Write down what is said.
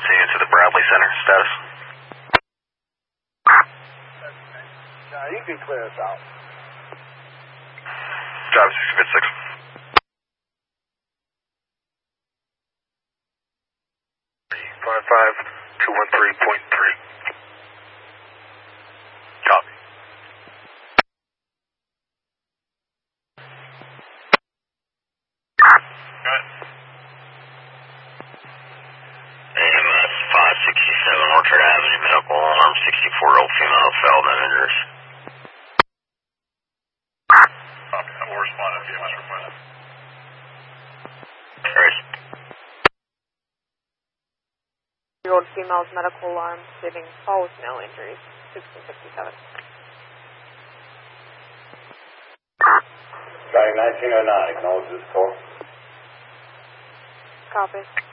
continue to the Bradley Center. Status? You can clear us out. Drive 656. Five 213.3. Copy. AMS 567 Orchard Avenue, medical alarm, 64-year-old female fell down injuries. Copy. I will respond if you have request. Trace. Year-old female's medical alarm, stating fall with no injuries, 1657. Driving 1909, acknowledge this call. Copy.